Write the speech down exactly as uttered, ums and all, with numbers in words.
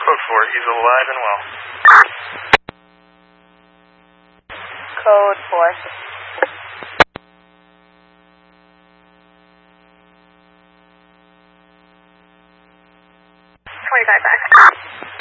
Code four, he's alive and well. Code four. twenty-five back.